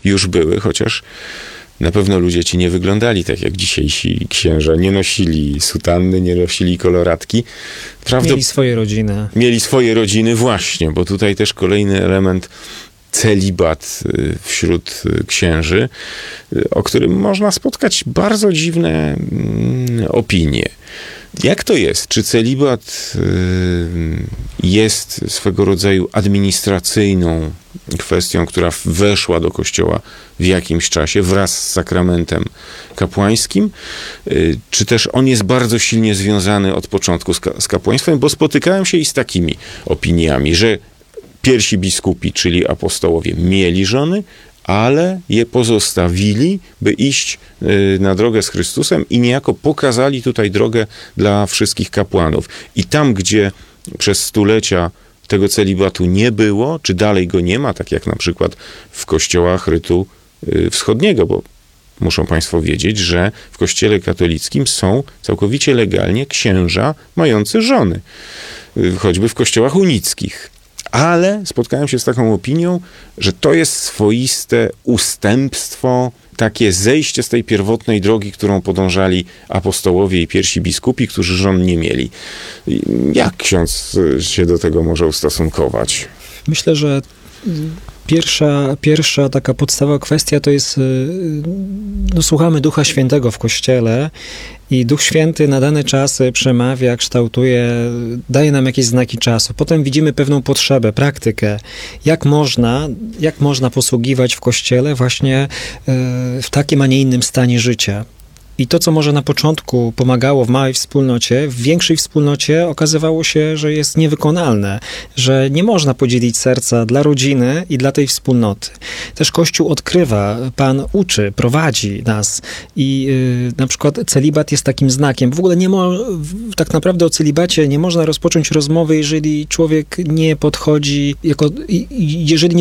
już były, chociaż na pewno ludzie ci nie wyglądali tak jak dzisiejsi księża. Nie nosili sutanny, nie nosili koloratki. Mieli swoje rodziny. Mieli swoje rodziny, właśnie, bo tutaj też kolejny element, celibat wśród księży, o którym można spotkać bardzo dziwne opinie. Jak to jest? Czy celibat jest swego rodzaju administracyjną kwestią, która weszła do Kościoła w jakimś czasie wraz z sakramentem kapłańskim? Czy też on jest bardzo silnie związany od początku z kapłaństwem? Bo spotykałem się i z takimi opiniami, że pierwsi biskupi, czyli apostołowie, mieli żony, ale je pozostawili, by iść na drogę z Chrystusem i niejako pokazali tutaj drogę dla wszystkich kapłanów. I tam, gdzie przez stulecia tego celibatu nie było, czy dalej go nie ma, tak jak na przykład w kościołach rytu wschodniego, bo muszą państwo wiedzieć, że w kościele katolickim są całkowicie legalnie księża mający żony, choćby w kościołach unickich. Ale spotkałem się z taką opinią, że to jest swoiste ustępstwo, takie zejście z tej pierwotnej drogi, którą podążali apostołowie i pierwsi biskupi, którzy żon nie mieli. Jak ksiądz się do tego może ustosunkować? Myślę, że pierwsza taka podstawowa kwestia to jest, słuchamy Ducha Świętego w Kościele i Duch Święty na dane czasy przemawia, kształtuje, daje nam jakieś znaki czasu. Potem widzimy pewną potrzebę, praktykę, jak można posługiwać w Kościele właśnie w takim, a nie innym stanie życia. I to, co może na początku pomagało w małej wspólnocie, w większej wspólnocie okazywało się, że jest niewykonalne, że nie można podzielić serca dla rodziny i dla tej wspólnoty. Też Kościół odkrywa, Pan uczy, prowadzi nas i na przykład celibat jest takim znakiem. W ogóle tak naprawdę o celibacie nie można rozpocząć rozmowy, jeżeli człowiek nie podchodzi, jeżeli nie